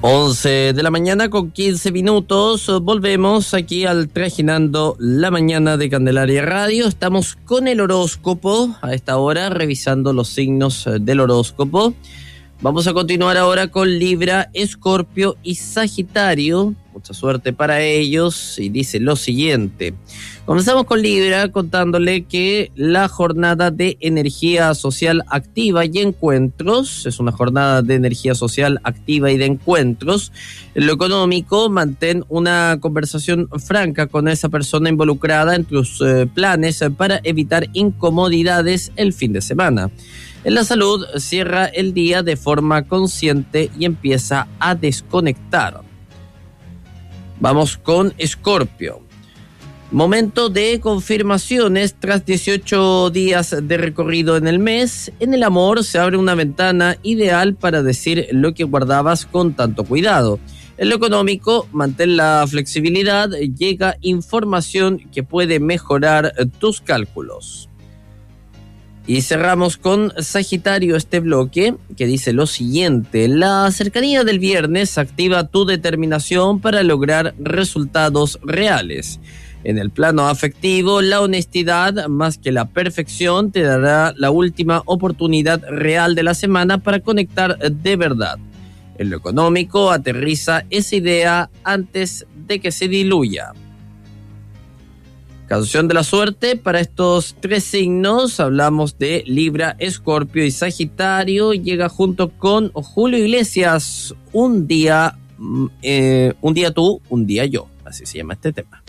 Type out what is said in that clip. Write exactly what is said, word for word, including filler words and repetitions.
once de la mañana con quince minutos, volvemos aquí al Trajinando la Mañana de Candelaria Radio. Estamos con el horóscopo a esta hora, revisando los signos del horóscopo. Vamos a continuar ahora con Libra, Escorpio y Sagitario. Mucha suerte para ellos y dice lo siguiente. Comenzamos con Libra contándole que la jornada de energía social activa y encuentros, es una jornada de energía social activa y de encuentros. En lo económico, mantén una conversación franca con esa persona involucrada en tus eh, planes para evitar incomodidades el fin de semana. En la salud, cierra el día de forma consciente y empieza a desconectar. Vamos con Escorpio. Momento de confirmaciones tras dieciocho días de recorrido en el mes. En el amor se abre una ventana ideal para decir lo que guardabas con tanto cuidado. En lo económico, mantén la flexibilidad, llega información que puede mejorar tus cálculos. Y cerramos con Sagitario este bloque, que dice lo siguiente. La cercanía del viernes activa tu determinación para lograr resultados reales. En el plano afectivo, la honestidad, más que la perfección, te dará la última oportunidad real de la semana para conectar de verdad. En lo económico, aterriza esa idea antes de que se diluya. Canción de la suerte para estos tres signos. Hablamos de Libra, Escorpio y Sagitario. Llega junto con Julio Iglesias, un día, eh, un día tú, un día yo. Así se llama este tema.